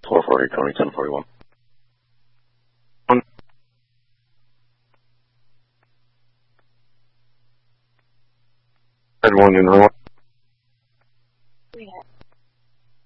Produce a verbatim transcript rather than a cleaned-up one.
four forty, Coney ten forty-one. One. Red one, you know what?